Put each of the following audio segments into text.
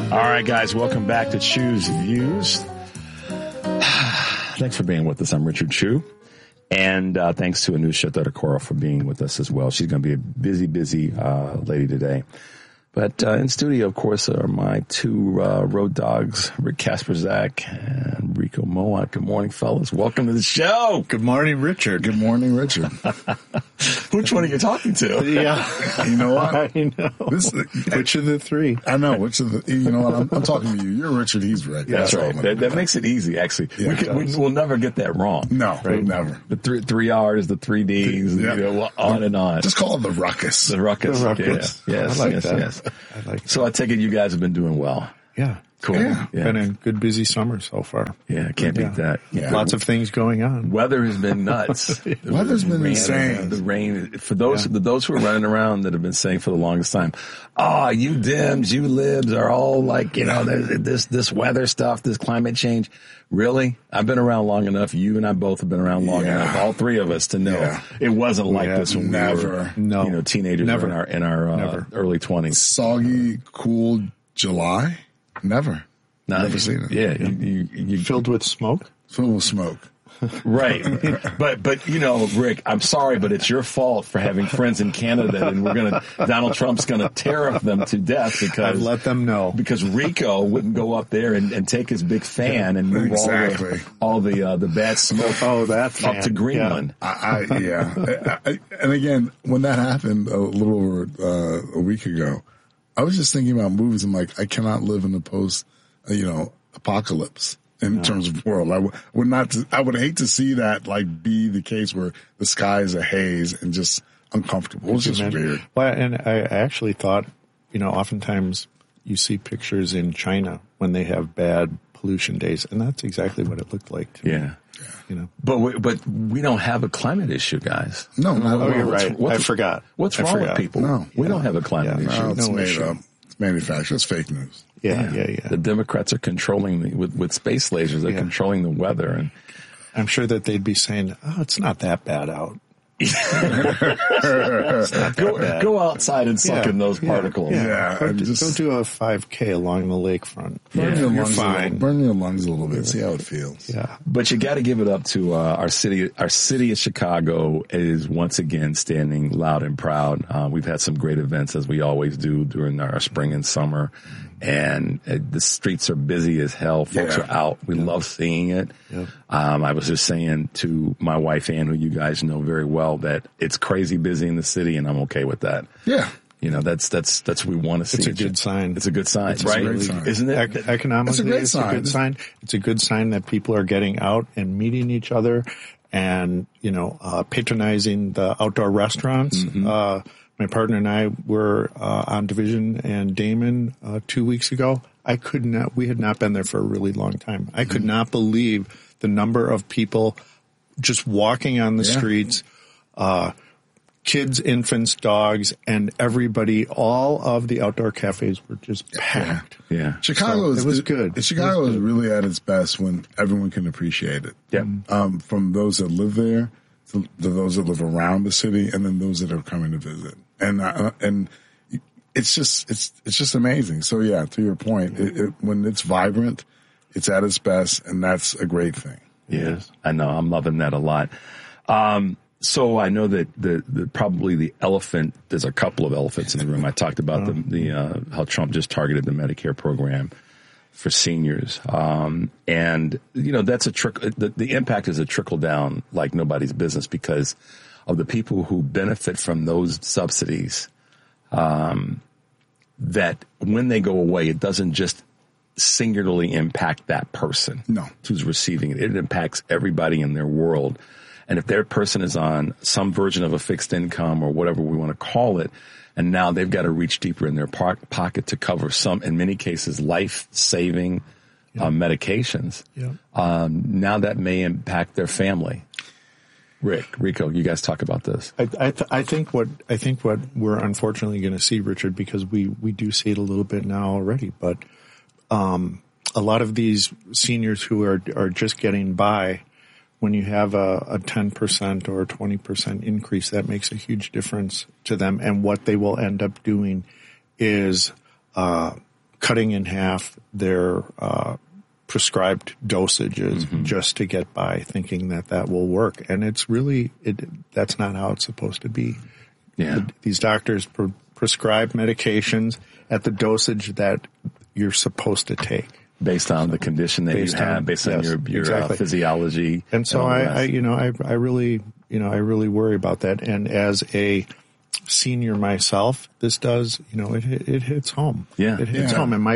All right, guys, welcome back to Chew's Views. Thanks for being with us. I'm Richard Chew. And thanks to Anusha Thadakora for being with us as well. She's going to be a busy lady today. But in studio, of course, are my two road dogs, Rick Kasperzak and Rico Mowat. Good morning, fellas. Welcome to the show. Good morning, Richard. Good morning, Richard. Which one are you talking to? Yeah. You know what? I know. Which of the three? I know. Which of the, you know what? I'm talking to you. You're Richard. He's Rick. That's right. That makes it easy, actually. Yeah, We'll never get that wrong. No, right? Never. The three R's, the three D's, on and on. Just call it the ruckus. The ruckus. The ruckus. Yeah. Yes, I like yes, that. yes. I like that. So I take it you guys have been doing well. Yeah. Cool. Yeah. Been a good busy summer so far. Yeah, can't beat that. Yeah. Lots of things going on. Weather has been nuts. Weather's been insane. The rain, for those who are running around that have been saying for the longest time, you Dems, you libs are all like, this weather stuff, this climate change. Really? I've been around long enough. You and I both have been around long enough, all three of us, to know it wasn't like this when we were teenagers in our early 20s. Soggy, cool July? Never seen it. Yeah. You Filled with smoke? Filled with smoke. Right. But, Rick, I'm sorry, but it's your fault for having friends in Canada, and Donald Trump's going to tariff them to death because I've let them know. Because Rico wouldn't go up there and take his big fan and move all the bad smoke up to Greenland. Yeah. And again, when that happened a little over a week ago, I was just thinking about movies. I'm like, I cannot live in a post, apocalypse. In terms of world, I would hate to see that be the case where the sky is a haze and just uncomfortable. It's just weird. Well, and I actually thought, oftentimes you see pictures in China when they have bad pollution days, and that's exactly what it looked like to me. But we don't have a climate issue, guys. No, you're right. I forgot. What's wrong with people? No, we don't have a climate issue. No, it's made up. It's manufactured. It's fake news. Yeah. The Democrats are controlling with space lasers. They're controlling the weather, and I'm sure that they'd be saying, "Oh, it's not that bad out." Go outside and suck in those particles. Yeah, go do a 5K along the lakefront. You're fine. Burn your lungs a little bit. See how it feels. Yeah, but you got to give it up to our city. Our city of Chicago is once again standing loud and proud. We've had some great events, as we always do during our spring and summer. And the streets are busy as hell. Folks are out. We love seeing it. Yep. I was just saying to my wife, Ann, who you guys know very well, that it's crazy busy in the city, and I'm okay with that. Yeah. That's what we want to see. It's a good sign. It's a good sign, it's right? A great sign. Isn't it? Economically, it's a good sign. It's a good sign that people are getting out and meeting each other and, patronizing the outdoor restaurants. Mm-hmm. My partner and I were on Division and Damon 2 weeks ago. We had not been there for a really long time. I could not believe the number of people just walking on the streets, kids, infants, dogs, and everybody. All of the outdoor cafes were just packed. Yeah. Chicago it was good. Chicago is really at its best when everyone can appreciate it. Yeah. From those that live there to those that live around the city, and then those that are coming to visit. And it's just amazing. So yeah, to your point, when it's vibrant, it's at its best, and that's a great thing. Yes, I know. I'm loving that a lot. So I know that probably the elephant. There's a couple of elephants in the room. I talked about how Trump just targeted the Medicare program for seniors, and that's a trickle. The impact is a trickle down like nobody's business because of the people who benefit from those subsidies, that when they go away, it doesn't just singularly impact that person who's receiving it. It impacts everybody in their world. And if their person is on some version of a fixed income or whatever we want to call it, and now they've got to reach deeper in their pocket to cover some, in many cases, life-saving medications, now that may impact their family. Rico, you guys talk about this. I think what we're unfortunately going to see, Richard, because we do see it a little bit now already, but a lot of these seniors who are just getting by, when you have a 10% or a 20% increase, that makes a huge difference to them. And what they will end up doing is cutting in half their prescribed dosages just to get by, thinking that will work. And it's really, that's not how it's supposed to be. Yeah. These doctors prescribe medications at the dosage that you're supposed to take. Based on the condition that you have, based on your exactly. Physiology. And so I really worry about that. And as a senior myself, this does, it hits home. Yeah. It hits home. And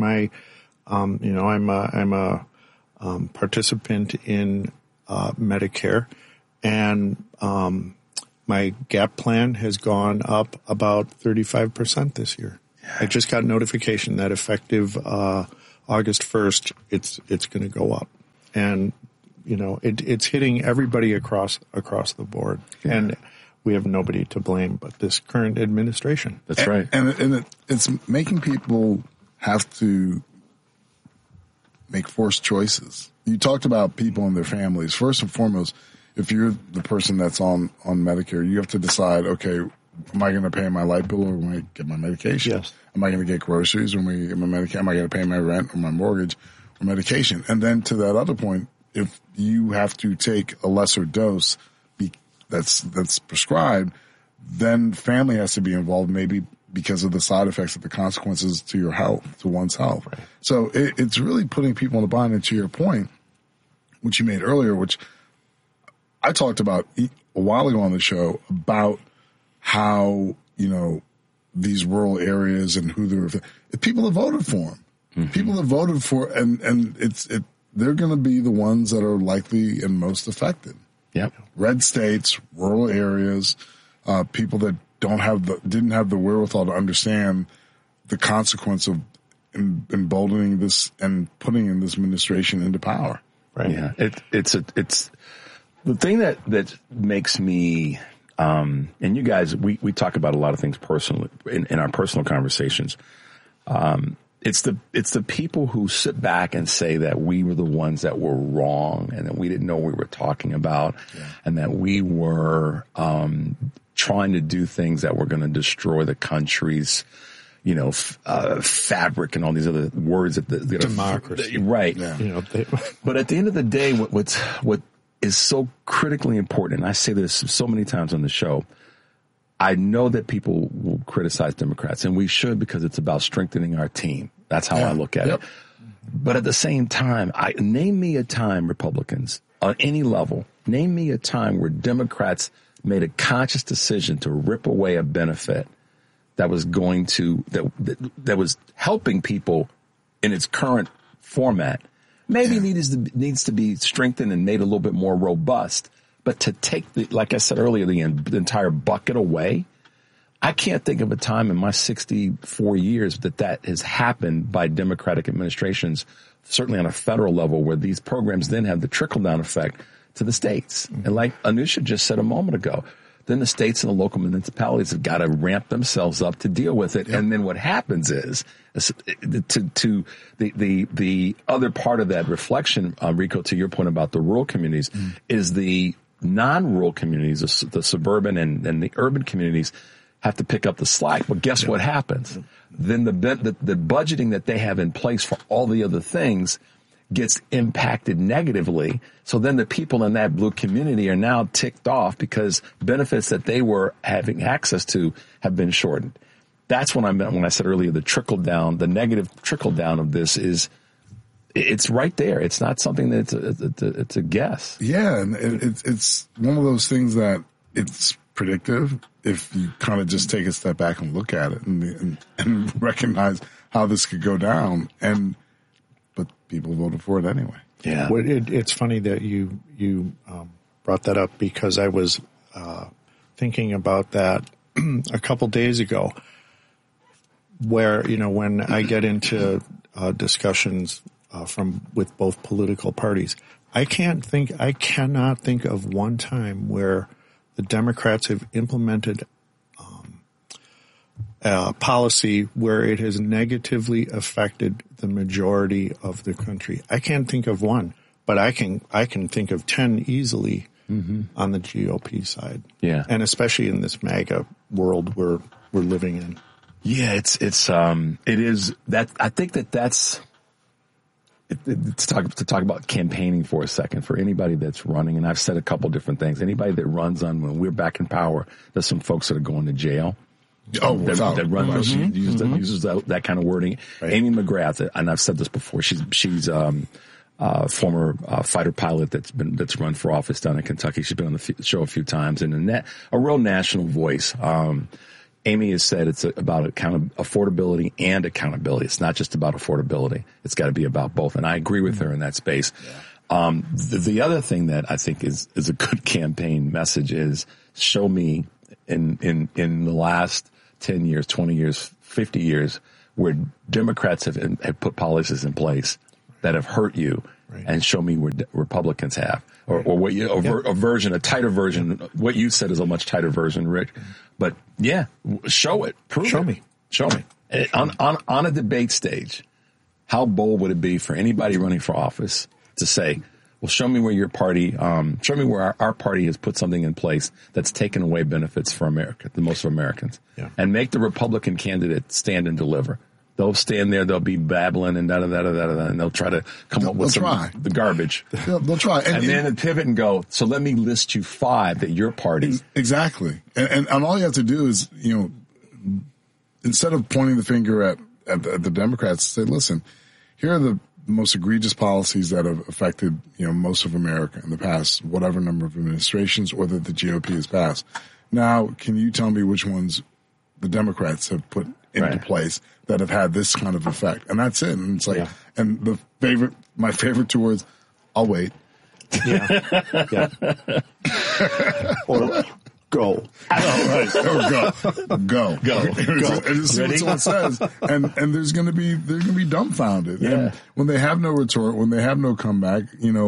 I'm a participant in Medicare, and my GAP plan has gone up about 35% this year. Yeah. I just got notification that effective August 1st, it's going to go up, and it's hitting everybody across the board, and we have nobody to blame but this current administration. That's right, and it's making people have to make forced choices. You talked about people and their families. First and foremost, if you're the person that's on Medicare, you have to decide, okay, am I going to pay my light bill or am I get my medication? Yes. Am I going to get groceries or am I going to get my medication? Am I going to pay my rent or my mortgage or medication? And then to that other point, if you have to take a lesser dose that's prescribed, then family has to be involved, maybe because of the side effects of the consequences to your health, to one's health. Right. So it's really putting people in a bind. And to your point, which you made earlier, which I talked about a while ago on the show, about how, these rural areas and who people have voted for them. Mm-hmm. People have voted for, and they're going to be the ones that are likely and most affected. Yep. Red states, rural areas, people that didn't have the wherewithal to understand the consequence of emboldening this and putting in this administration into power. Right. Yeah. It's the thing that makes me, and you guys, we talk about a lot of things personally in our personal conversations. It's the people who sit back and say that we were the ones that were wrong and that we didn't know what we were talking about, and that we were, trying to do things that were going to destroy the country's, fabric and all these other words that democracy, right? Yeah. But at the end of the day, what is so critically important, and I say this so many times on the show, I know that people will criticize Democrats, and we should, because it's about strengthening our team. That's how I look at it. But at the same time, name me a time, Republicans, on any level, name me a time where Democrats made a conscious decision to rip away a benefit that was going to, that was helping people in its current format. Maybe needs to be strengthened and made a little bit more robust. But to take like I said earlier, the entire bucket away, I can't think of a time in my 64 years that has happened by Democratic administrations, certainly on a federal level, where these programs then have the trickle-down effect to the states. Mm-hmm. And like Anusha just said a moment ago, then the states and the local municipalities have got to ramp themselves up to deal with it. Yep. And then what happens is to the other part of that reflection, Rico, to your point about the rural communities, is the non-rural communities, the suburban and the urban communities have to pick up the slack. But guess what happens? Then the budgeting that they have in place for all the other things gets impacted negatively. So then the people in that blue community are now ticked off because benefits that they were having access to have been shortened. That's what I meant when I said earlier, the negative trickle down of this is, it's right there. It's not something that it's a guess. Yeah. And it's one of those things that it's predictive if you kind of just take a step back and look at it and recognize how this could go down. But people voted for it anyway. Yeah. Well, it's funny that you brought that up, because I was thinking about that a couple days ago, where, when I get into discussions with both political parties, I cannot think of one time where the Democrats have implemented policy where it has negatively affected the majority of the country. I can't think of one, but I can think of 10 easily on the GOP side. Yeah. And especially in this MAGA world we're living in. Yeah, it is that. I think that's to talk about campaigning for a second for anybody that's running. And I've said a couple different things. Anybody that runs on when we're back in power, there's some folks that are going to jail. Oh, that run. Uses that kind of wording. Right. Amy McGrath, and I've said this before. She's former fighter pilot that's run for office down in Kentucky. She's been on the show a few times, and a real national voice. Amy has said it's about affordability and accountability. It's not just about affordability. It's got to be about both. And I agree with her in that space. Yeah. The other thing that I think is a good campaign message is show me in the last 10 years, 20 years, 50 years where Democrats have put policies in place that have hurt you, right, and show me where Republicans have. Or what a tighter version. What you said is a much tighter version, Rick. But yeah, show it. Show me. On a debate stage, how bold would it be for anybody running for office to say, well, show me where your party, show me where our party has put something in place that's taken away benefits for America, the most of Americans, and make the Republican candidate stand and deliver. They'll stand there, they'll be babbling and and they'll try to come up with the garbage. They'll try. And then pivot and go, so let me list you 5 that your party. Exactly. And all you have to do is, instead of pointing the finger at the Democrats, say, listen, here are the most egregious policies that have affected, most of America in the past, whatever number of administrations, or that the GOP has passed. Now, can you tell me which ones the Democrats have put into place that have had this kind of effect? And that's it. And it's like, and my favorite 2 words, I'll wait. Yeah. Or go. Go. Just see what someone says. And there's going to be dumbfounded. Yeah. And when they have no retort, when they have no comeback,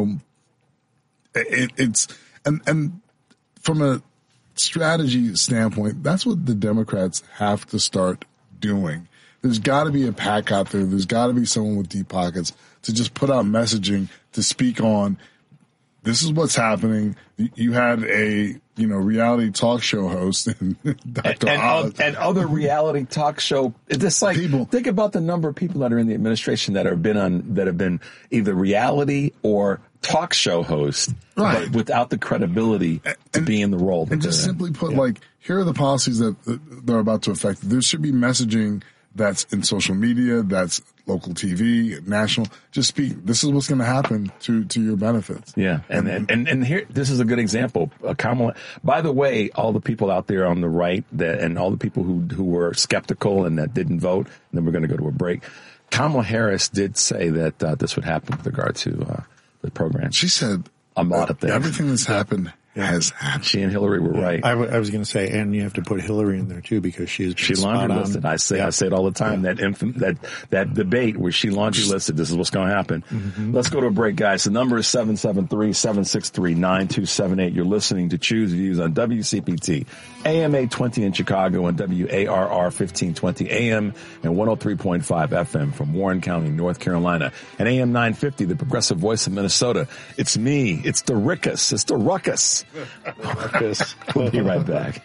it's from a strategy standpoint, that's what the Democrats have to start doing. There's got to be a PAC out there. There's got to be someone with deep pockets to just put out messaging to speak on. This is what's happening. You had a reality talk show host and Dr. Oz. And other reality talk show. It's just like think about the number of people that are in the administration that have been either reality or talk show hosts, right, but without the credibility to be in the role. And just simply put, here are the policies that are about to affect. There should be messaging that's in social media, that's local TV, national. Just speak. This is what's going to happen to your benefits. Yeah, and here, this is a good example. Kamala. By the way, all the people out there on the right and all the people who were skeptical and that didn't vote, and then we're going to go to a break. Kamala Harris did say that this would happen with regard to the program. She said a lot of things. Everything that's happened has happened. She and Hillary were right. I was going to say, and you have to put Hillary in there too, because she laundry listed. I say it all the time. That debate where she laundry listed. This is what's going to happen. Mm-hmm. Let's go to a break, guys. The number is 773-763-9278. You're listening to Choose Views on WCPT, AM 820 in Chicago, and WARR 1520 AM and 103.5 FM from Warren County, North Carolina, and AM 950, the progressive voice of Minnesota. It's me. It's the Rickus. It's the Ruckus. We'll be right back.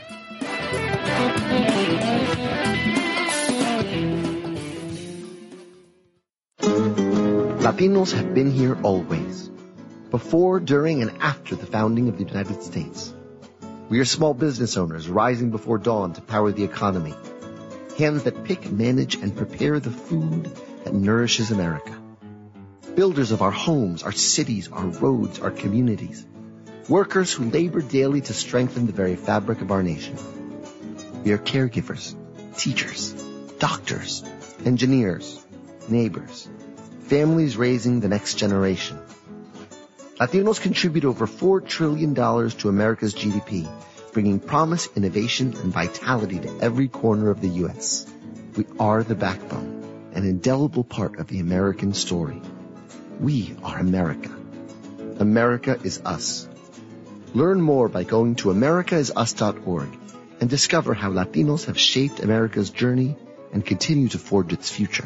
Latinos have been here always, before, during, and after the founding of the United States. We are small business owners rising before dawn to power the economy, hands that pick, manage, and prepare the food that nourishes America. Builders of our homes, our cities, our roads, our communities. Workers who labor daily to strengthen the very fabric of our nation. We are caregivers, teachers, doctors, engineers, neighbors, families raising the next generation. Latinos contribute over $4 trillion to America's GDP, bringing promise, innovation, and vitality to every corner of the U.S. We are the backbone, an indelible part of the American story. We are America. America is us. Learn more by going to americaisus.org and discover how Latinos have shaped America's journey and continue to forge its future.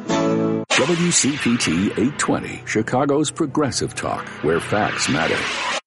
WCPT 820, Chicago's progressive talk, where facts matter.